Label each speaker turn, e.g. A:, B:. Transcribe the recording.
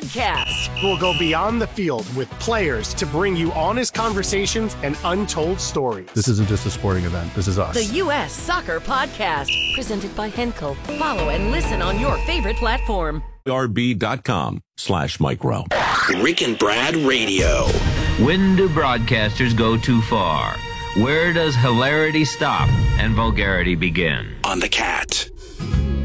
A: podcast.
B: We'll go beyond the field with players to bring you honest conversations and untold stories.
C: This isn't just a sporting event. This is us.
A: The U.S. Soccer Podcast, presented by Henkel. Follow and listen on your favorite platform.
D: rb.com/micro.
E: Rick and Brad Radio.
F: When do broadcasters go too far? Where does hilarity stop and vulgarity begin?
E: On the Cat.